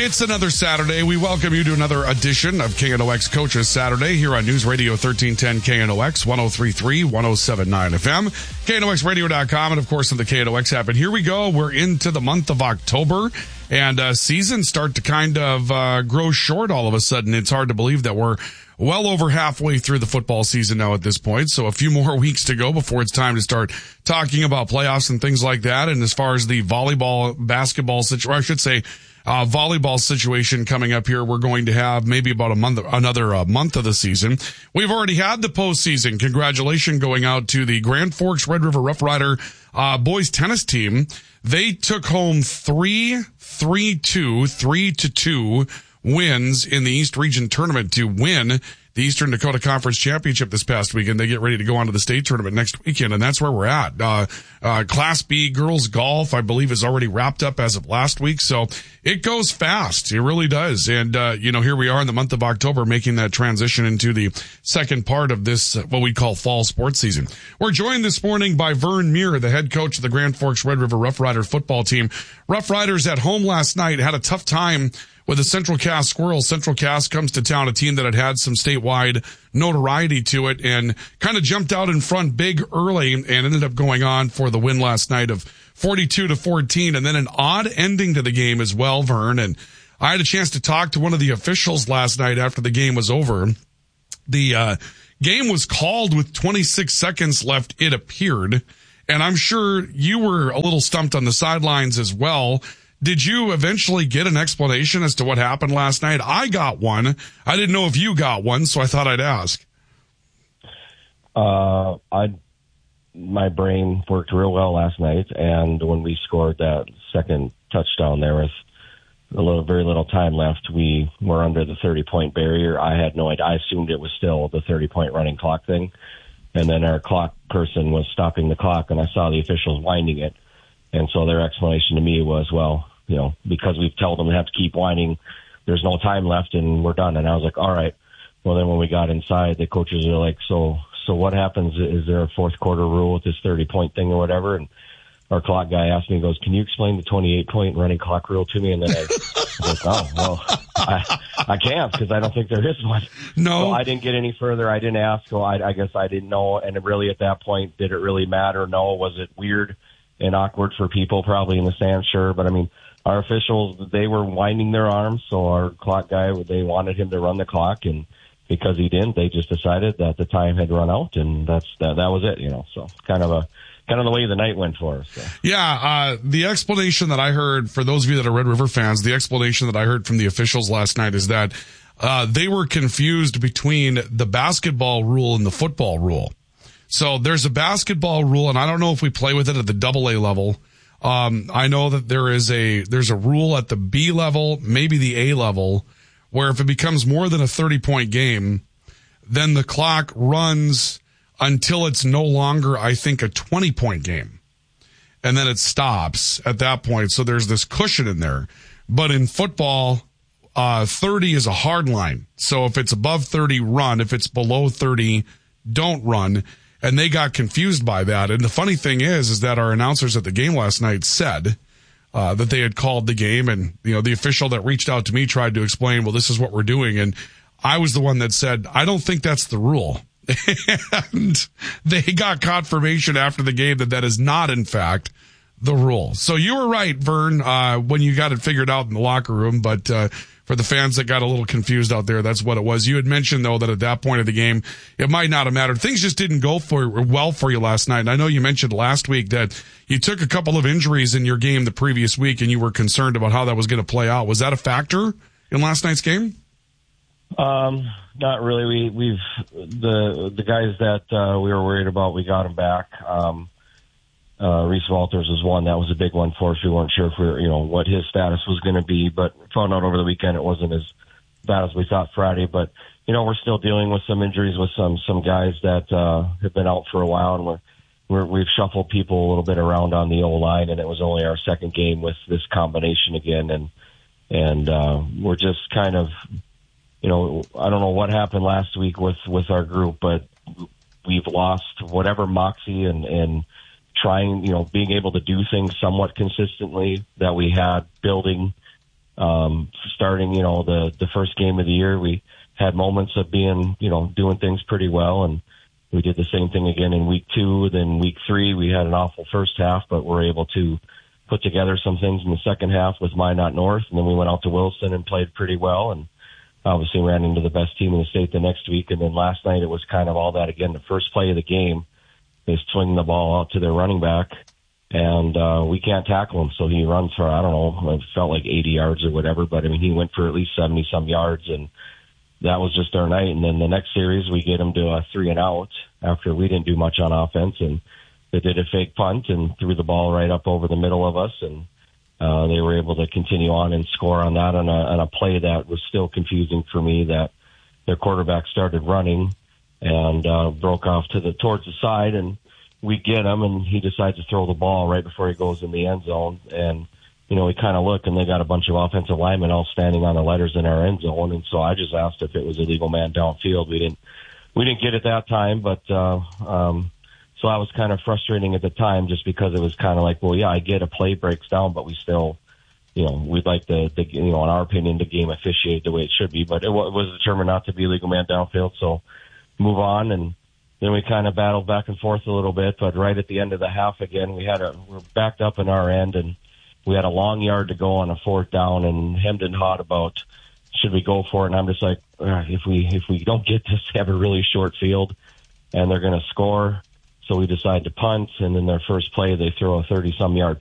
It's another Saturday. We welcome you to another edition of KNOX Coaches Saturday here on News Radio 1310 KNOX 103.3, 107.9 FM, KNOXradio.com, and of course on the KNOX app. And here we go. We're into the month of October, and seasons start to kind of grow short all of a sudden. It's hard to believe that we're well over halfway through the football season now at this point. So a few more weeks to go before it's time to start talking about playoffs and things like that. And as far as the basketball situation, I should say, volleyball situation coming up here, we're going to have maybe about another month of the season. We've already had the postseason. Congratulations going out to the Grand Forks Red River Rough Rider boys tennis team. They took home 3-2 wins in the East Region Tournament to win the Eastern Dakota Conference Championship this past weekend. They get ready to go on to the state tournament next weekend, and that's where we're at. Class B girls golf, I believe, is already wrapped up as of last week, so it goes fast. It really does. And, here we are in the month of October making that transition into the second part of this, what we call fall sports season. We're joined this morning by Vern Muir, the head coach of the Grand Forks Red River Rough Rider football team. Rough Riders at home last night had a tough time with the Central Cass Squirrels. Central Cass comes to town, a team that had some statewide notoriety to it, and kind of jumped out in front big early and ended up going on for the win last night of 42-14, and then an odd ending to the game as well, Vern. And I had a chance to talk to one of the officials last night after the game was over. The game was called with 26 seconds left, it appeared, and I'm sure you were a little stumped on the sidelines as well. Did you eventually get an explanation as to what happened last night? I got one. I didn't know if you got one, so I thought I'd ask. My brain worked real well last night, and when we scored that second touchdown there with very little time left, we were under the 30-point barrier. I had no idea. I assumed it was still the 30-point running clock thing, and then our clock person was stopping the clock, and I saw the officials winding it, and so their explanation to me was, well, because we've told them they have to keep winding, there's no time left and we're done. And I was like, all right. Well, then when we got inside, the coaches are like, so what happens? Is there a fourth quarter rule with this 30-point thing or whatever? And our clock guy asked me, he goes, can you explain the 28-point running clock rule to me? And then I was like, oh, well, I can't because I don't think there is one. No. So I didn't get any further. I didn't ask. So I guess I didn't know. And really at that point, did it really matter? No. Was it weird and awkward for people probably in the stand? Sure. But I mean, our officials, they were winding their arms, so our clock guy, they wanted him to run the clock, and because he didn't, they just decided that the time had run out, and that was it, So kind of the way the night went for us. So. Yeah, the explanation that I heard, for those of you that are Red River fans, the explanation that I heard from the officials last night is that they were confused between the basketball rule and the football rule. So there's a basketball rule, and I don't know if we play with it at the AA level. I know that there's a rule at the B level, maybe the A level, where if it becomes more than a 30-point game, then the clock runs until it's no longer, I think, a 20-point game. And then it stops at that point. So there's this cushion in there. But in football, 30 is a hard line. So if it's above 30, run. If it's below 30, don't run. And they got confused by that. And the funny thing is that our announcers at the game last night said that they had called the game, and the official that reached out to me tried to explain, well, this is what we're doing. And I was the one that said, I don't think that's the rule. And they got confirmation after the game that is not, in fact, the rule. So you were right, Vern, when you got it figured out in the locker room. But for the fans that got a little confused out there, that's what it was. You had mentioned, though, that at that point of the game, it might not have mattered. Things just didn't go well for you last night. And I know you mentioned last week that you took a couple of injuries in your game the previous week, and you were concerned about how that was going to play out. Was that a factor in last night's game? Not really. We've the guys that we were worried about, we got them back. Reese Walters was one. That was a big one for us. We weren't sure if what his status was going to be, but found out over the weekend it wasn't as bad as we thought Friday. But, we're still dealing with some injuries with some guys that have been out for a while, and we've shuffled people a little bit around on the O-line, and it was only our second game with this combination again. And we're just kind of, I don't know what happened last week with our group, but we've lost whatever moxie and trying, being able to do things somewhat consistently that we had building Starting, the first game of the year, we had moments of being, doing things pretty well, and we did the same thing again in week 2. Then week 3, we had an awful first half, but we're able to put together some things in the second half with Minot North, and then we went out to Wilson and played pretty well, and obviously ran into the best team in the state the next week. And then last night it was kind of all that again. The first play of the game, they swing the ball out to their running back, and we can't tackle him, so he runs for, I don't know, it felt like 80 yards or whatever, but I mean, he went for at least 70-some yards, and that was just our night. And then the next series, we get him to a 3-and-out after we didn't do much on offense, and they did a fake punt and threw the ball right up over the middle of us, and they were able to continue on and score on that on a play that was still confusing for me, that their quarterback started running and broke off towards the side, and we get him, and he decides to throw the ball right before he goes in the end zone. And, we kind of look, and they got a bunch of offensive linemen all standing on the letters in our end zone. And so I just asked if it was a legal man downfield. We didn't get it that time, but so that was kind of frustrating at the time, just because it was kind of like, well, yeah, I get a play breaks down, but we still, we'd like in our opinion, the game officiate the way it should be. But it was determined not to be legal man downfield, so move on. And then we kind of battled back and forth a little bit, but right at the end of the half again, we're backed up in our end, and we had a long yard to go on a 4th down, and hemmed and hawed about should we go for it. And I'm just like, if we don't get this, they have a really short field, and they're going to score. So we decide to punt, and then their first play, they throw a 30-some yard